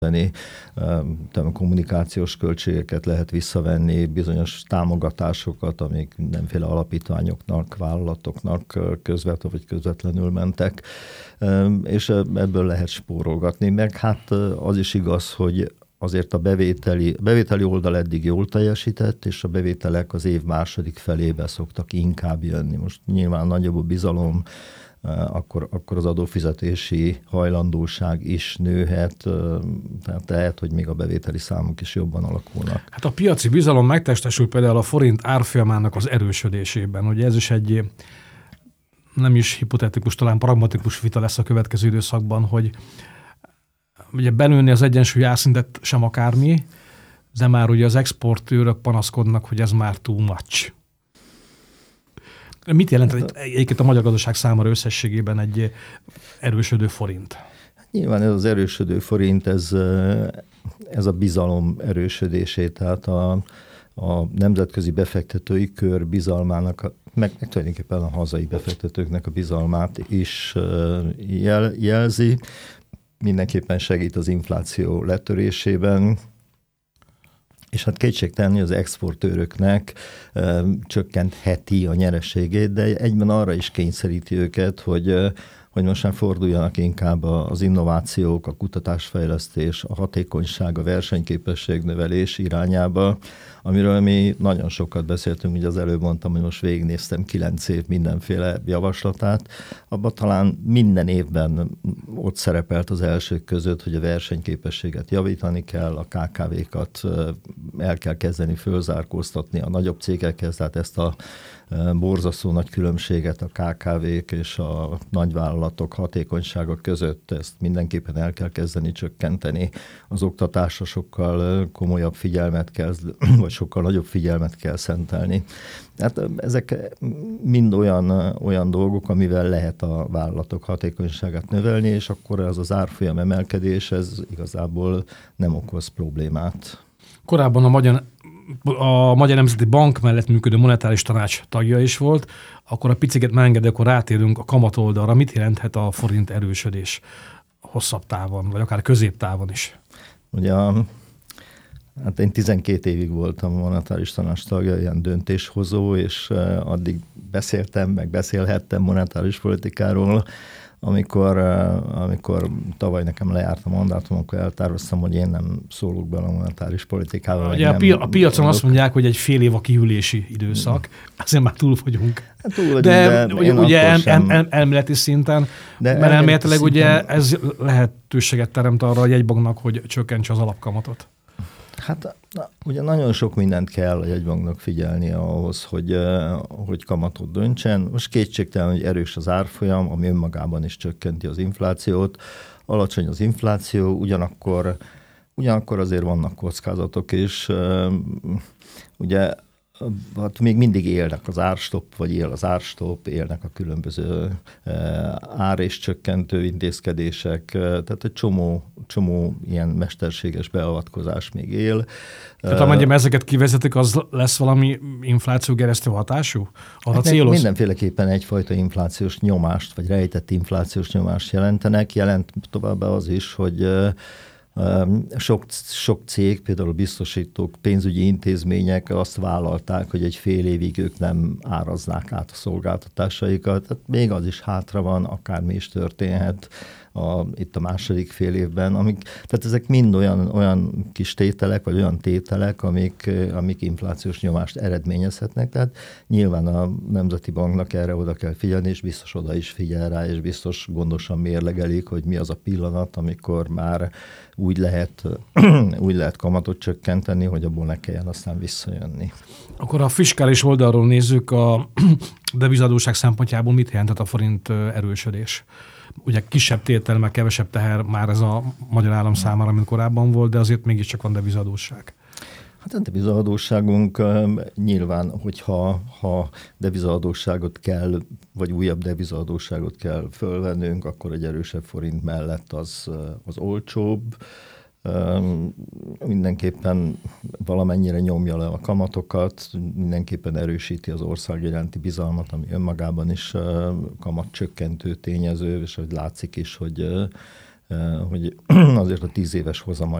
kommunikációs költségeket lehet visszavenni, bizonyos támogatásokat, amik mindenféle alapítványoknak, vállalatoknak közvetlenül vagy közvetlenül mentek, és ebből lehet spórolgatni. Meg hát az is igaz, hogy azért a bevételi oldal eddig jól teljesített, és a bevételek az év második felébe szoktak inkább jönni. Most nyilván nagyobb a bizalom, akkor az adófizetési hajlandóság is nőhet, tehát lehet, hogy még a bevételi számok is jobban alakulnak. Hát a piaci bizalom megtestesül például a forint árfolyamának az erősödésében. Ugye ez is egy nem is hipotetikus, talán pragmatikus vita lesz a következő időszakban, hogy ugye belőni az egyensúly árszintet sem akármi, de már ugye az exportőrök panaszkodnak, hogy ez már too much. Mit jelent egyébként a magyar gazdaság számára összességében egy erősödő forint? Nyilván ez az erősödő forint, ez a bizalom erősödését, tehát a nemzetközi befektetői kör bizalmának, meg tulajdonképpen a hazai befektetőknek a bizalmát is jelzi. Mindenképpen segít az infláció letörésében, és hát kétségtelenül az exportőröknek csökkentheti a nyereségét, de egyben arra is kényszeríti őket, hogy most már forduljanak inkább az innovációk, a kutatásfejlesztés, a hatékonyság, a versenyképesség növelés irányába, amiről mi nagyon sokat beszéltünk, ugye az előbb mondtam, hogy most végignéztem 9 év mindenféle javaslatát, abban talán minden évben ott szerepelt az elsők között, hogy a versenyképességet javítani kell, a KKV-kat el kell kezdeni fölzárkóztatni a nagyobb cégekhez, tehát ezt a borzasztó nagy különbséget a KKV-k és a nagyvállalatok hatékonysága között, ezt mindenképpen el kell kezdeni csökkenteni. Az oktatásra sokkal komolyabb figyelmet kell, vagy sokkal nagyobb figyelmet kell szentelni. Hát ezek mind olyan dolgok, amivel lehet a vállalatok hatékonyságát növelni, és akkor ez az árfolyam emelkedés, ez igazából nem okoz problémát. Korábban a Magyar Nemzeti Bank mellett működő monetáris tanács tagja is volt, akkor a piciket megengedő, akkor rátérünk a kamat oldalra. Mit jelenthet a forint erősödés hosszabb távon, vagy akár középtávon is? Ugye, hát én 12 évig voltam monetáris tanács tagja, ilyen döntéshozó, és addig meg beszélhettem monetáris politikáról. Amikor tavaly nekem lejárt a mandátum, akkor eltároztam, hogy én nem szólok bele a monetáris politikába. Ugye a piacon azt mondják, hogy egy fél év a kiülési időszak, azért már túl vagyunk. Hát túl vagyunk, de ugye elméleti szinten, mert elméletileg ugye ez lehetőséget teremt arra a jegybanknak, hogy csökkentse az alapkamatot. Hát ugye nagyon sok mindent kell a jegybanknak figyelnie ahhoz, hogy kamatot döntsen. Most kétségtelen, hogy erős az árfolyam, ami önmagában is csökkenti az inflációt. Alacsony az infláció, ugyanakkor azért vannak kockázatok, és ugye hát még mindig élnek az árstopp, vagy él az árstopp, élnek a különböző ár- és csökkentő intézkedések, tehát egy csomó ilyen mesterséges beavatkozás még él. Tehát amennyiben ezeket kivezetik, az lesz valami inflációgeresztő hatású? Arra céloz? Mindenféleképpen egyfajta inflációs nyomást, vagy rejtett inflációs nyomást jelentenek. Jelent továbbá az is, hogy sok cég, például biztosítók, pénzügyi intézmények azt vállalták, hogy egy fél évig ők nem áraznák át a szolgáltatásaikat. Tehát még az is hátra van, akármi is történhet itt a második fél évben. Tehát ezek mind olyan kis tételek, vagy olyan tételek, amik inflációs nyomást eredményezhetnek. Tehát nyilván a Nemzeti Banknak erre oda kell figyelni, és biztos oda is figyel rá, és biztos gondosan mérlegelik, hogy mi az a pillanat, amikor már úgy lehet kamatot csökkenteni, hogy abból ne kelljen aztán visszajönni. Akkor a fiskális oldalról nézzük, a devizadósság szempontjából mit jelentett a forint erősödés? Ugye kisebb tétel, meg kevesebb teher már ez a magyar állam számára, mint korábban volt, de azért mégiscsak van devizadósság. Hát a devizaadósságunk nyilván, hogyha devizaadósságot kell, vagy újabb devizaadósságot kell fölvennünk, akkor egy erősebb forint mellett az olcsóbb. Mindenképpen valamennyire nyomja le a kamatokat, mindenképpen erősíti az ország iránti bizalmat, ami önmagában is kamatcsökkentő tényező, és hogy látszik is, hogy hogy azért a 10 éves hozama